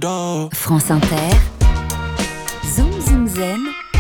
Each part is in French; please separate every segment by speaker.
Speaker 1: dog.
Speaker 2: France Inter, Zoom Zoom Zen,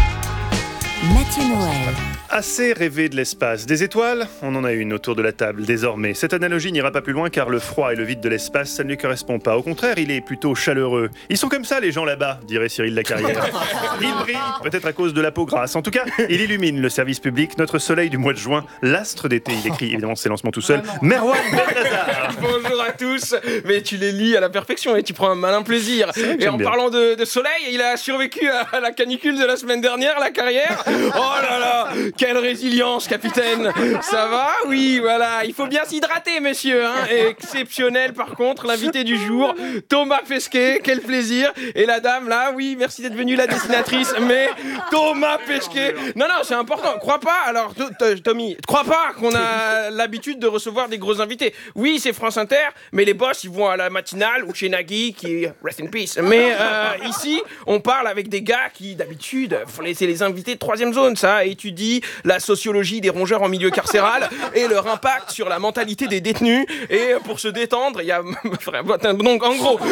Speaker 2: Mathieu Noël.
Speaker 3: Assez rêvé de l'espace. Des étoiles, on en a une autour de la table désormais. Cette analogie n'ira pas plus loin car le froid et le vide de l'espace, ça ne lui correspond pas. Au contraire, il est plutôt chaleureux. Ils sont comme ça les gens là-bas, dirait Cyril Lacarrière. Il brille, peut-être à cause de la peau grasse. En tout cas, il illumine le service public, notre soleil du mois de juin, l'astre d'été. Il écrit évidemment ses lancements tout seul. Merwan Belhazar.
Speaker 4: Bonjour à tous. Mais tu les lis à la perfection et tu prends un malin plaisir. Et en parlant de soleil, il a survécu à la canicule de la semaine dernière, Lacarrière. Oh là là, quelle résilience, capitaine. Ça va? Oui, voilà. Il faut bien s'hydrater, messieurs. Hein. Exceptionnel, par contre, l'invité du jour, Thomas Pesquet. Quel plaisir. Et la dame, là, oui, merci d'être venue, la dessinatrice. Mais Thomas Pesquet. Non, c'est important. Crois pas, alors, Tommy, crois pas qu'on a l'habitude de recevoir des gros invités. Oui, c'est France Inter, mais les boss, ils vont à la matinale ou chez Nagui, qui rest in peace. Mais ici, on parle avec des gars qui, d'habitude, c'est les invités de troisième zone, ça étudie la sociologie des rongeurs en milieu carcéral et leur impact sur la mentalité des détenus. Et pour se détendre, il y a... Donc, en gros,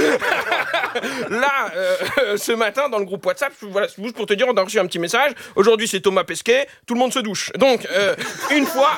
Speaker 4: là, ce matin, dans le groupe WhatsApp, voilà, c'est juste pour te dire, on a reçu un petit message. Aujourd'hui, c'est Thomas Pesquet, tout le monde se douche. Donc, une fois,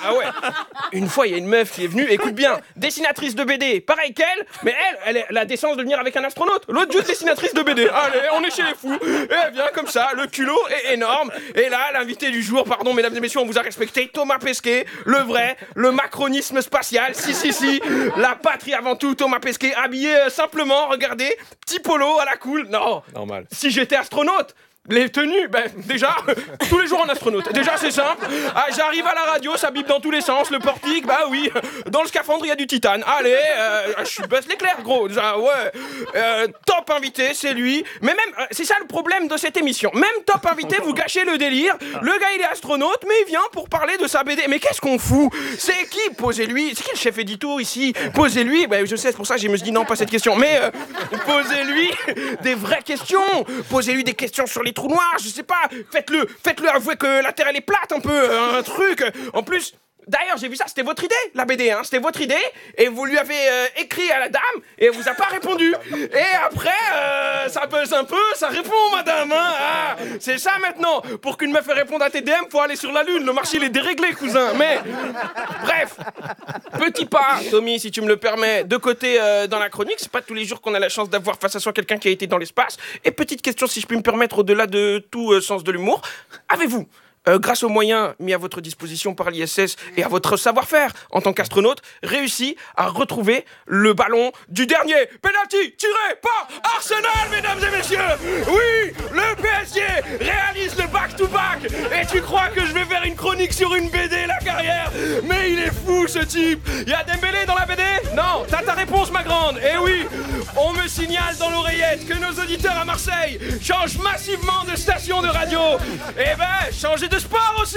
Speaker 4: il y a une meuf qui est venue, écoute bien, dessinatrice de BD, pareil qu'elle, mais elle a la décence de venir avec un astronaute. L'autre, juste dessinatrice de BD. Allez, on est chez les fous. Et elle vient comme ça, le culot est énorme. Et là, l'invité du jour, pardon, mesdames et messieurs, on vous a respecté, Thomas Pesquet, le vrai, le macronisme spatial, si, la patrie avant tout, Thomas Pesquet, habillé simplement, regardez, petit polo à la cool, non, normal. Si j'étais astronaute, les tenues, déjà, tous les jours en astronaute. Déjà, c'est simple. Ah, j'arrive à la radio, ça bip dans tous les sens. Le portique, oui. Dans le scaphandre, il y a du titane. Allez, je suis Buzz l'éclair, gros. Déjà, ouais. Top invité, c'est lui. Mais même, c'est ça le problème de cette émission. Même top invité, vous gâchez le délire. Le gars, il est astronaute, mais il vient pour parler de sa BD. Mais qu'est-ce qu'on fout? C'est qui? Posez-lui. C'est qui le chef édito ici? Posez-lui. Je sais, c'est pour ça que je me suis dit non, pas cette question. Mais posez-lui des vraies questions. Posez-lui des questions sur les trous noirs, je sais pas, faites-le avouer que la Terre elle est plate un peu, un truc. En plus, d'ailleurs j'ai vu ça, c'était votre idée, la BD, hein, c'était votre idée, et vous lui avez écrit à la dame, et elle vous a pas répondu. Et après, ça buzz un peu, ça répond madame, hein, ah, c'est ça maintenant, pour qu'une meuf réponde à tes DM, faut aller sur la lune, le marché il est déréglé cousin, mais bref, petit pas, Tommy, si tu me le permets, de côté dans la chronique, c'est pas tous les jours qu'on a la chance d'avoir face à soi quelqu'un qui a été dans l'espace, et petite question si je puis me permettre, au-delà de tout sens de l'humour, avez-vous grâce aux moyens mis à votre disposition par l'ISS et à votre savoir-faire en tant qu'astronaute, réussi à retrouver le ballon du dernier penalty tiré par Arsenal, mesdames et messieurs. Oui, le PSG réalise le back-to-back. Et tu crois que je vais faire une chronique sur une BD, Lacarrière? Mais il est fou, ce type. Il y a Dembélé dans la BD? Non, t'as ta réponse, ma grande. Et oui, on me signale dans l'oreillette que nos auditeurs à Marseille changent massivement de station de radio. Changez de sport aussi.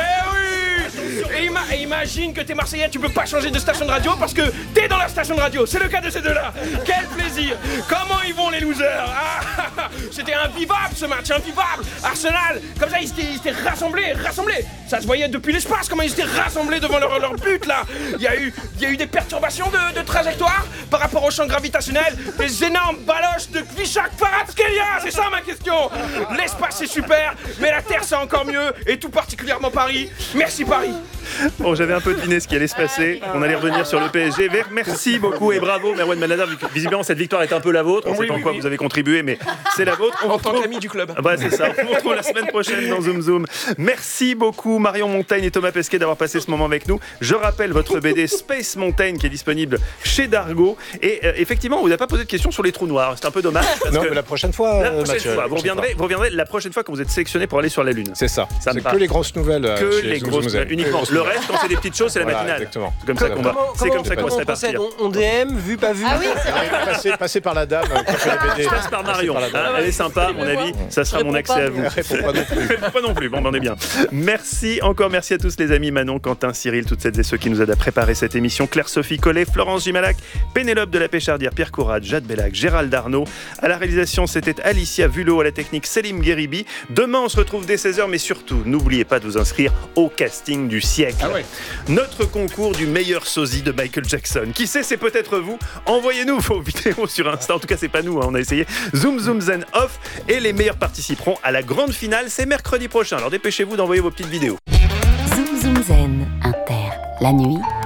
Speaker 4: Oui. Et imagine que t'es Marseillais, tu peux pas changer de station de radio parce que t'es dans la station de radio. C'est le cas de ces deux-là. Quel plaisir. Comment ils vont les losers? C'était invivable ce match, invivable. Arsenal, comme ça ils s'étaient rassemblés. Ça se voyait depuis l'espace comment ils étaient rassemblés devant leur but là. Il y a eu des perturbations de trajectoire par rapport au champ gravitationnel, des énormes baloches de Kvishak-Kvaratskhelia. C'est ça ma question. L'espace c'est super, mais la Terre c'est encore mieux, et tout particulièrement Paris. Merci Paris.
Speaker 3: Bon, j'avais un peu deviné ce qui allait se passer. On allait revenir sur le PSG. Merci beaucoup et bravo Merwan Belhazar. Visiblement cette victoire est un peu la vôtre. On sait pas en quoi vous avez contribué, mais c'est la vôtre.
Speaker 4: En tant qu'ami du club.
Speaker 3: C'est ça. On se retrouve la semaine prochaine dans Zoom Zoom. Merci beaucoup Marion Montaigne et Thomas Pesquet d'avoir passé ce moment avec nous. Je rappelle votre BD Space Mountain qui est disponible chez Dargaud. Et effectivement, on vous a pas posé de questions sur les trous noirs. C'est un peu dommage.
Speaker 5: Non, mais la prochaine fois,
Speaker 3: vous reviendrez la prochaine fois quand vous êtes sélectionné pour aller sur la Lune.
Speaker 5: C'est ça. C'est que les grosses nouvelles.
Speaker 3: Que les grosses nouvelles uniquement. Le reste, quand c'est des petites choses, c'est la matinale.
Speaker 5: Exactement.
Speaker 3: C'est comme ça qu'on va. C'est comme ça qu'on va se répartir.
Speaker 6: On DM, vu, pas vu.
Speaker 2: Ah oui,
Speaker 5: Passer par la dame.
Speaker 3: Je passe par Marion. Elle est sympa, à mon avis. Ça sera mon accès à vous.
Speaker 5: Réponds
Speaker 3: Pas non plus. Bon, on est bien. Merci à tous les amis, Manon, Quentin, Cyril, toutes celles et ceux qui nous aident à préparer cette émission. Claire-Sophie Collet, Florence Gimalac, Pénélope de la Péchardière, Pierre Courade, Jade Bellac, Gérald Darnaud. À la réalisation, c'était Alicia Vulot, à la technique Selim Gueribi. Demain, on se retrouve dès 16h, mais surtout, n'oubliez pas de vous inscrire au casting du ciel. siècle.
Speaker 4: Ah ouais.
Speaker 3: Notre concours du meilleur sosie de Michael Jackson. Qui sait, c'est peut-être vous. Envoyez-nous vos vidéos sur Insta. En tout cas, c'est pas nous, on a essayé. Zoom Zoom Zen Off. Et les meilleurs participeront à la grande finale. C'est mercredi prochain. Alors dépêchez-vous d'envoyer vos petites vidéos.
Speaker 2: Zoom Zoom Zen, Inter, la nuit,